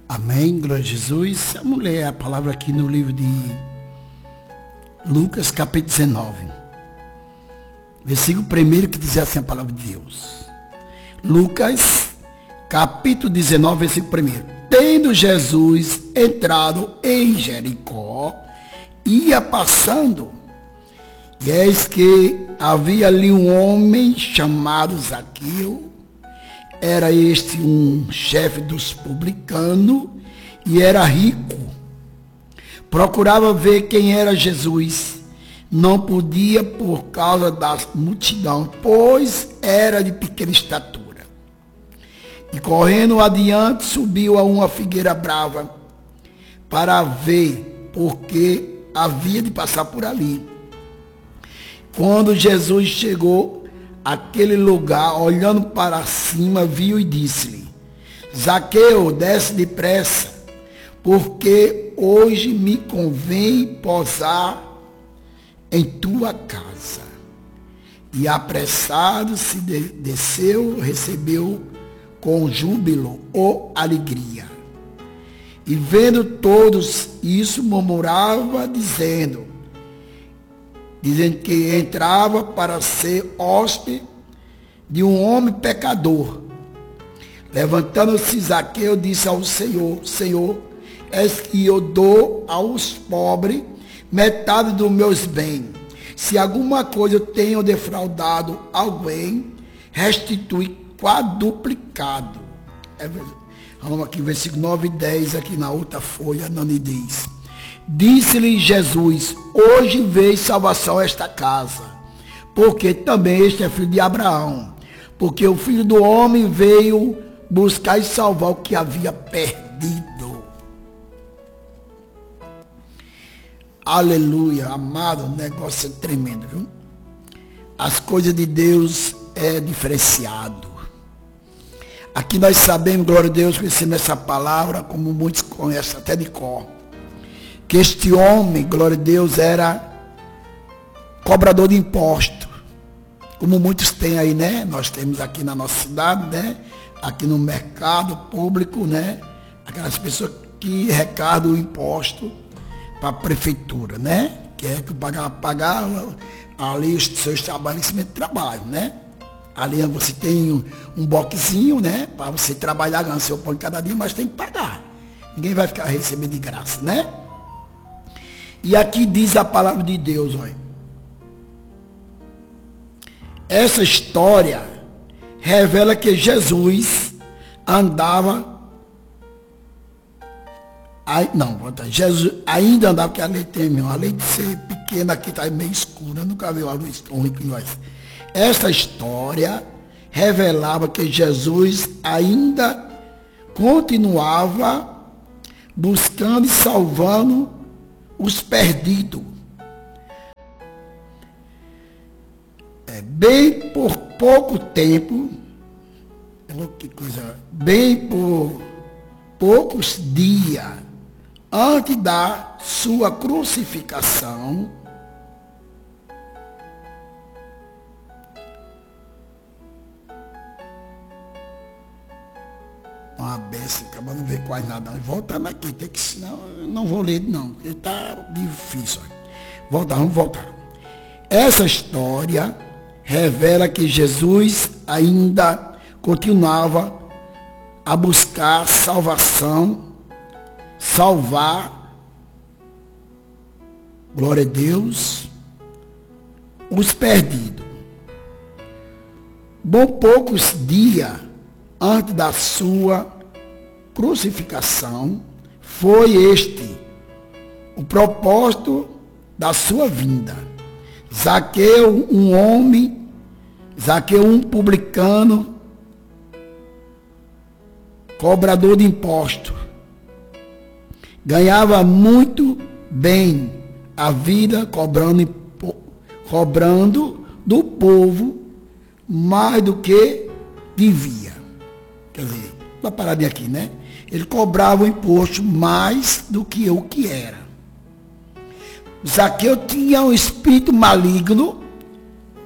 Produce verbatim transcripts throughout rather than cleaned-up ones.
Amém, glória a Jesus. Vamos ler a palavra aqui no livro de Lucas, capítulo dezenove. Versículo primeiro, que diz assim a palavra de Deus. Lucas, capítulo dezenove, versículo primeiro. Tendo Jesus entrado em Jericó, ia passando, e eis que havia ali um homem chamado Zaqueu. Era este um chefe dos publicanos e era rico. Procurava ver quem era Jesus. Não podia por causa da multidão, pois era de pequena estatura. E correndo adiante, subiu a uma figueira brava para ver, porque havia de passar por ali. Quando Jesus chegou àquele lugar, olhando para cima, viu e disse-lhe: Zaqueu, desce depressa, porque hoje me convém posar em tua casa. E apressado se de, desceu, recebeu com júbilo ou alegria. E vendo todos isso, murmurava, dizendo, dizendo que entrava para ser hóspede de um homem pecador. Levantando-se Zaqueu, disse ao Senhor: Senhor, és que eu dou aos pobres metade dos meus bens. Se alguma coisa eu tenho defraudado alguém, restitui quadruplicado. É, vamos aqui, versículo nove e dez, aqui na outra folha, não lhe diz. Disse-lhe Jesus: hoje veio salvação a esta casa, porque também este é filho de Abraão. Porque o Filho do Homem veio buscar e salvar o que havia perdido. Aleluia, amado, o negócio é tremendo, viu? As coisas de Deus é diferenciado. Aqui nós sabemos, glória a Deus, conhecendo essa palavra, como muitos conhecem até de cor, que este homem, glória a Deus, era cobrador de imposto, como muitos têm aí, né? Nós temos aqui na nossa cidade, né? Aqui no mercado público, né? Aquelas pessoas que arrecadam o imposto para a prefeitura, né? Que é que pagar, pagar ali os seus estabelecimentos de trabalho, né? Ali você tem um, um boquezinho, né? Para você trabalhar, ganhar seu pão cada dia, mas tem que pagar. Ninguém vai ficar recebendo de graça, né? E aqui diz a palavra de Deus, olha. Essa história revela que Jesus andava, aí, não, Jesus ainda andava, porque a lei tem, meu, a lei de ser pequena aqui está meio escura, eu nunca vi uma luz tão rica em nós. Essa história revelava que Jesus ainda continuava buscando e salvando os perdidos. É, bem por pouco tempo, que coisa, bem por poucos dias antes da sua crucificação, uma benção, acaba não ver quase nada. Voltando aqui, tem que, senão eu não vou ler, não, porque está difícil. Voltar, vamos voltar. Essa história revela que Jesus ainda continuava a buscar salvação, salvar, glória a Deus, os perdidos. Bom poucos dias antes da sua crucificação, foi este o propósito da sua vinda. Zaqueu, um homem, Zaqueu, um publicano, cobrador de imposto, ganhava muito bem a vida cobrando, cobrando do povo mais do que devia. Quer dizer, uma paradinha aqui, né? Ele cobrava o imposto mais do que o que era. Zaqueu tinha um espírito maligno,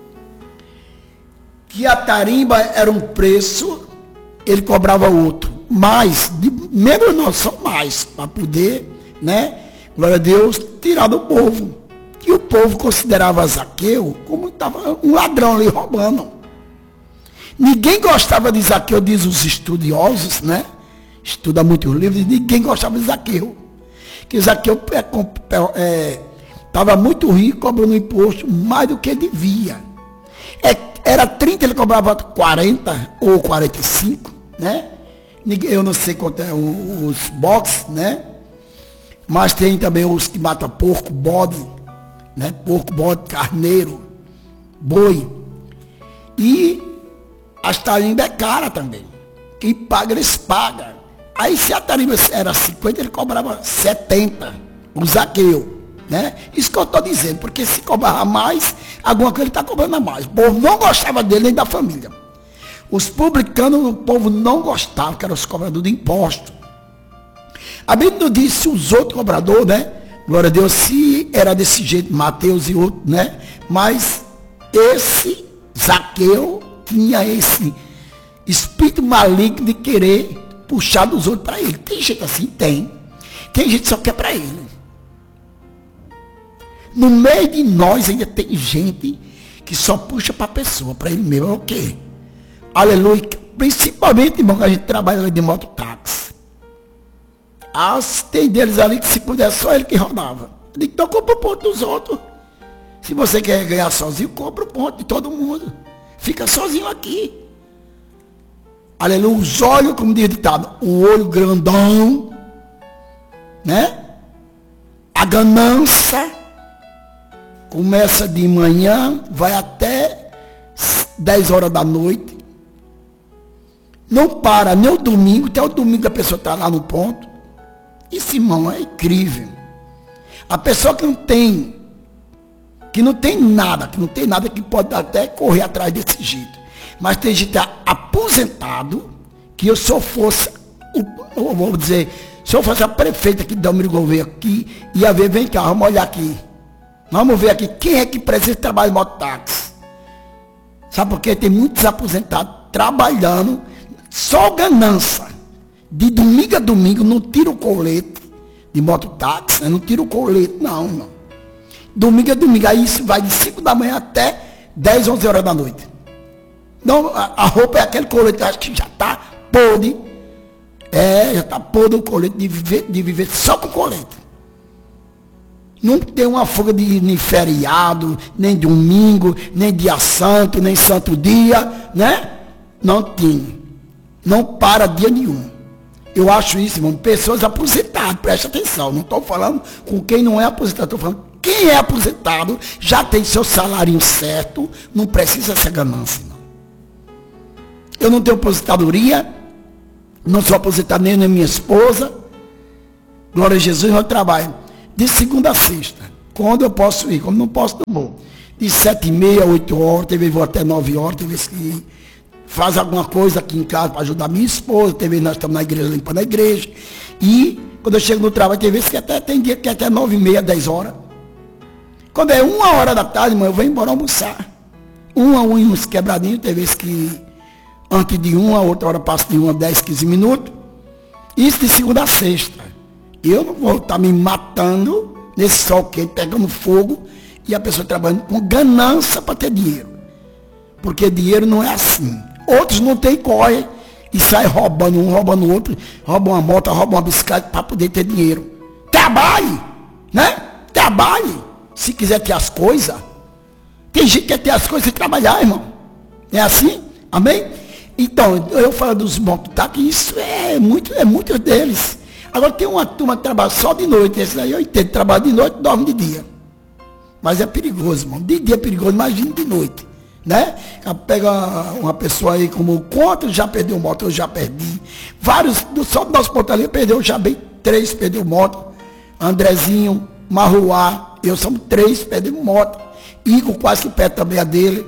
que a tarimba era um preço, ele cobrava outro. mais, de menos noção mais, para poder, né, glória a Deus, tirar do povo. E o povo considerava Zaqueu como estava um ladrão ali roubando. Ninguém gostava de Zaqueu, diz os estudiosos, né? Estuda muitos livros, ninguém gostava de Zaqueu. Que Zaqueu estava é, é, muito rico, cobrando imposto mais do que devia. É, era trinta, ele cobrava quarenta ou quarenta e cinco, né? Eu não sei quanto é os boxes, né? Mas tem também os que matam porco, bode, né? Porco, bode, carneiro, boi. E as tarimbas é cara também. Quem paga, eles pagam. Aí se a tarimba era cinquenta, ele cobrava setenta. O Zaqueu, né? Isso que eu estou dizendo, porque se cobrava mais, alguma coisa ele está cobrando a mais. O povo não gostava dele nem da família. Os publicanos, o povo não gostava, que eram os cobradores de impostos. A Bíblia não diz se os outros cobradores, né? Glória a Deus, se era desse jeito, Mateus e outros, né? Mas esse Zaqueu tinha esse espírito maligno de querer puxar dos outros para ele. Tem gente assim? Tem. Tem gente que só quer para ele. No meio de nós ainda tem gente que só puxa para a pessoa, para ele mesmo. É o quê? Aleluia. Principalmente, irmão, que a gente trabalha de mototáxi. As, tem deles ali que se puder só ele que rodava. Eu digo, então compra o ponto dos outros. Se você quer ganhar sozinho, compra o ponto de todo mundo. Fica sozinho aqui. Aleluia. Os olhos, como diz o ditado, o olho grandão, né? A ganância começa de manhã, vai até dez horas da noite. Não para nem o domingo, até o domingo a pessoa está lá no ponto. Isso, irmão, é incrível. A pessoa que não tem, que não tem nada, que não tem nada, que pode até correr atrás desse jeito. Mas tem gente aposentado, que eu se eu fosse, eu vou dizer, se eu fosse a prefeita aqui de Delmiro Gouveia aqui, ia ver, vem cá, vamos olhar aqui. Vamos ver aqui, quem é que precisa trabalhar em mototáxi? Sabe por quê? Tem muitos aposentados trabalhando, só ganância. De domingo a domingo, não tira o colete de mototáxi, né? Não tira o colete, não, não. Domingo a domingo, aí isso vai de cinco da manhã até dez, onze horas da noite. Não, a, a roupa é aquele colete, acho que já está podre. É, já está podre o colete de viver, de viver só com colete. Não tem uma folga de nem feriado, nem domingo, nem dia santo, nem santo dia, né? Não tem. Não para dia nenhum. Eu acho isso, irmão, pessoas aposentadas, preste atenção. Não estou falando com quem não é aposentado, estou falando quem é aposentado, já tem seu salário certo, não precisa ser ganância, não. Eu não tenho aposentadoria, não sou aposentado nem na minha esposa. Glória a Jesus, eu trabalho de segunda a sexta. Quando eu posso ir, quando não posso, não vou. De sete e meia, oito horas, teve vou até nove horas, teve que faz alguma coisa aqui em casa para ajudar minha esposa, teve nós estamos na igreja, limpando a igreja. E quando eu chego no trabalho, tem vezes que até tem dia que é até nove e meia, dez horas. Quando é uma hora da tarde, irmão, eu vou embora almoçar. Um a um, uns quebradinhos, tem vezes que antes de uma, outra hora passa de uma, dez, quinze minutos. Isso de segunda a sexta. Eu não vou estar me matando nesse sol quente, pegando fogo, e a pessoa trabalhando com ganância para ter dinheiro. Porque dinheiro não é assim. Outros não tem, corre e sai roubando um, roubando o outro, roubam uma moto, roubam uma bicicleta para poder ter dinheiro. Trabalhe, né? Trabalhe. Se quiser ter as coisas. Tem gente que quer ter as coisas e trabalhar, irmão. É assim? Amém? Então, eu falo dos mototáxis, isso é muito, é muitos deles. Agora tem uma turma que trabalha só de noite. Esse daí eu entendo, trabalha de noite, dorme de dia. Mas é perigoso, irmão. De dia é perigoso, imagina de noite. Né? Pega uma pessoa aí como contra, já perdeu moto, eu já perdi. Vários, só do nosso portalinho perdeu já bem três, perdeu moto. Andrezinho, Marruá, eu somos três, perdemos moto. Igor quase que perde também a dele.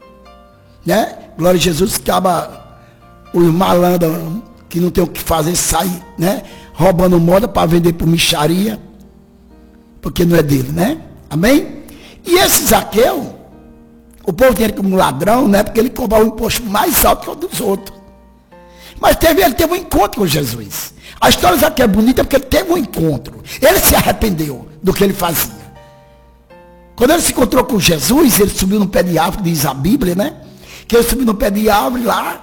Né? Glória a Jesus, acaba os malandros que não tem o que fazer, sai, né? Roubando moda para vender por micharia, porque não é dele, né? Amém? E esse Zaqueu, o povo tinha ele como ladrão, né? Porque ele cobrava um imposto mais alto que o dos outros. Mas teve, ele teve um encontro com Jesus. A história aqui é bonita porque ele teve um encontro. Ele se arrependeu do que ele fazia. Quando ele se encontrou com Jesus, ele subiu no pé de árvore, diz a Bíblia, né? Que ele subiu no pé de árvore lá,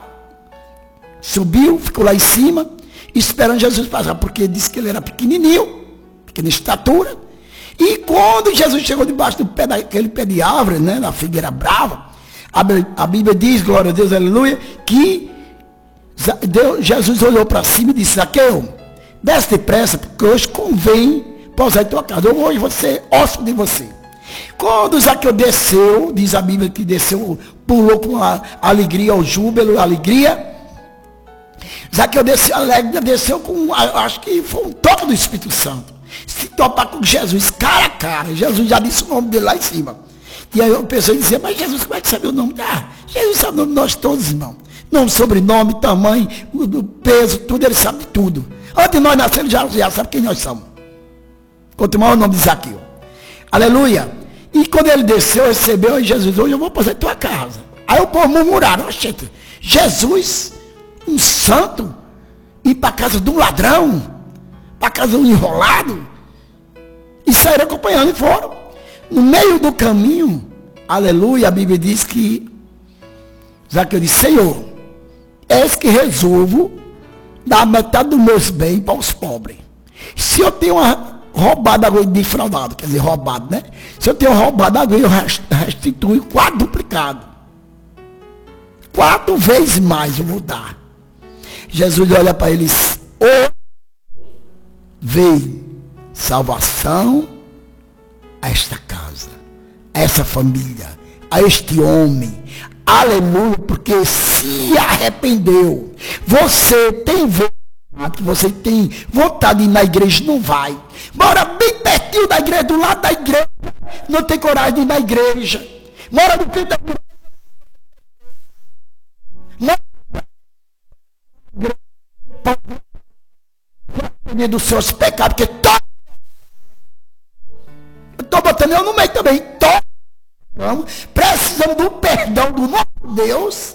subiu, ficou lá em cima, esperando Jesus passar, porque disse que ele era pequenininho, pequena estatura. E quando Jesus chegou debaixo do pé daquele pé de árvore, né, na figueira brava, a Bíblia diz, glória a Deus, aleluia, que Deus, Jesus olhou para cima e disse: Zaqueu, desce depressa, porque hoje convém pousar em tua casa. Eu hoje vou ser hóspede de você. Quando Zaqueu desceu, diz a Bíblia que desceu, pulou com a alegria, o júbilo, a alegria. Zaqueu desceu alegre, desceu com, acho que foi um toque do Espírito Santo. Se topar com Jesus, cara a cara. Jesus já disse o nome dele lá em cima. E aí eu pensei em dizer: mas Jesus, como é que sabe o nome? Ah, Jesus sabe o nome de nós todos, irmão. Nome, sobrenome, tamanho, peso, tudo, ele sabe de tudo. Antes de nós nascermos, já, já sabe quem nós somos. Quanto mais o nome de Zaqueu. Aleluia. E quando ele desceu, recebeu, e Jesus: hoje eu vou passar em tua casa. Aí o povo murmuraram: oxente, Jesus, um santo, ir para a casa de um ladrão, para a casa de um enrolado. E saíram acompanhando e foram. No meio do caminho, aleluia, a Bíblia diz que Zaqueu disse: Senhor, eis que resolvo dar metade dos meus bens para os pobres. Se eu tenho uma roubado água defraudado, quer dizer, roubado, né? Se eu tenho roubado água, eu restituo quadruplicado. Quatro vezes mais eu vou dar. Jesus olha para eles: oh, veio salvação a esta casa, a essa família, a este homem. Aleluia, porque se arrependeu. Você tem vontade, você tem vontade de ir na igreja, não vai. Mora bem pertinho da igreja, do lado da igreja, não tem coragem de ir na igreja. Mora no peito da igreja. Mora dos seus pecados, porque to... eu estou botando eu no meio também. To... Vamos, precisamos do perdão do nosso Deus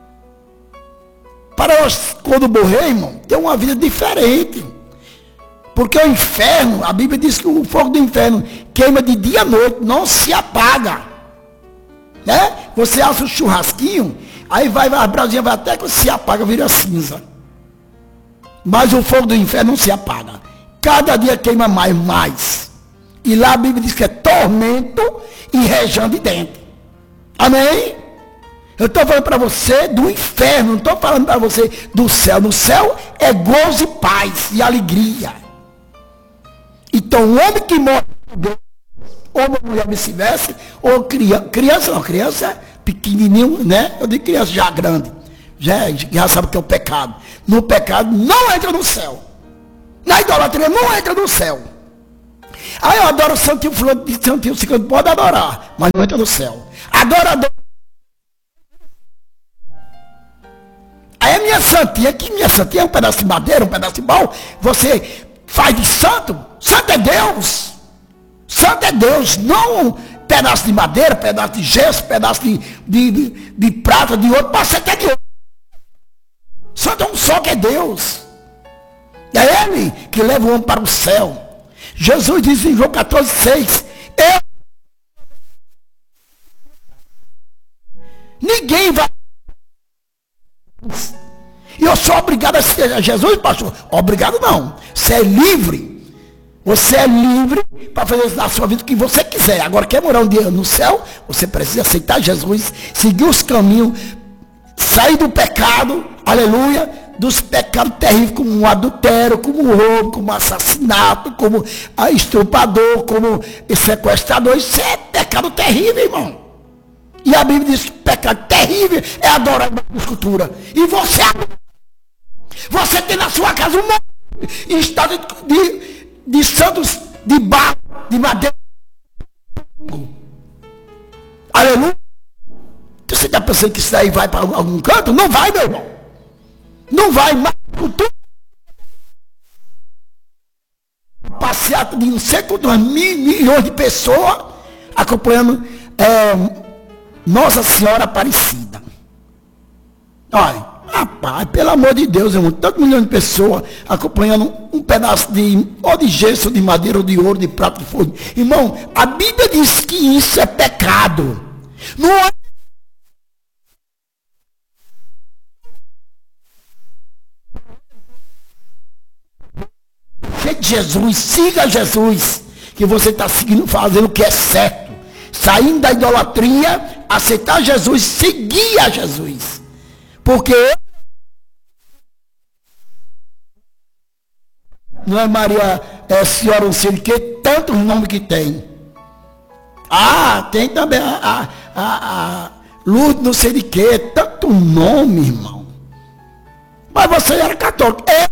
para nós, quando morrer, irmão, ter uma vida diferente. Porque o inferno, a Bíblia diz que o fogo do inferno queima de dia à noite, não se apaga, né? Você assa o churrasquinho, aí vai, vai a brasinha vai até que se apaga, vira cinza. Mas o fogo do inferno não se apaga, cada dia queima mais, mais. E lá a Bíblia diz que é tormento e região de dentro. Amém? Eu estou falando para você do inferno, não estou falando para você do céu. No céu é gozo e paz e alegria. Então o homem que morre, homem ou mulher vice-versa, ou criança, criança não, criança pequenininho, né? Eu digo criança já grande, já, já sabe o que é o pecado. No pecado não entra no céu. Na idolatria não entra no céu. Ah, eu adoro o santinho fulano de santinho ciclano, pode adorar, mas não entra no céu. Adora, adora. Aí a minha santinha, que minha santinha é um pedaço de madeira, um pedaço de pau, você faz de santo. Santo é Deus. Santo é Deus, não um pedaço de madeira, pedaço de gesso, pedaço de, de, de, de prata, de ouro, mas santo é Deus. Santo é um só que é Deus. É Ele que leva o homem para o céu. Jesus diz em João quatorze, seis, eu... ninguém vai... E eu sou obrigado a ser Jesus, pastor? Obrigado não. Você é livre. Você é livre para fazer na sua vida o que você quiser. Agora, quer morar um dia no céu? Você precisa aceitar Jesus, seguir os caminhos, sair do pecado, aleluia, dos pecados terríveis, como o adultério, como o roubo, como o assassinato, como a estuprador, como sequestrador. Isso é pecado terrível, irmão. E a Bíblia diz que pecado terrível é adorar a escultura. E você, você tem na sua casa um monte em estado de, de santos de barro, de madeira. Aleluia. Você está pensando que isso daí vai para algum canto? Não vai, meu irmão. Não vai mais. Passeata de não sei quantos mil, milhões de pessoas acompanhando é, Nossa Senhora Aparecida. Olha, Rapaz, pelo amor de Deus, irmão, tanto milhão de pessoas acompanhando um pedaço de, ou de gesso, de madeira, ou de ouro, de prata, de fogo. Irmão, a Bíblia diz que isso é pecado. Não é. Jesus, siga Jesus, que você está seguindo, fazendo o que é certo. Saindo da idolatria, aceitar Jesus, seguir a Jesus. Porque não é Maria, é senhora, não sei o que, tantos nomes que tem. Ah, tem também a, a, a, a Lourdes, não sei de que, tanto nome, irmão. Mas você era católico.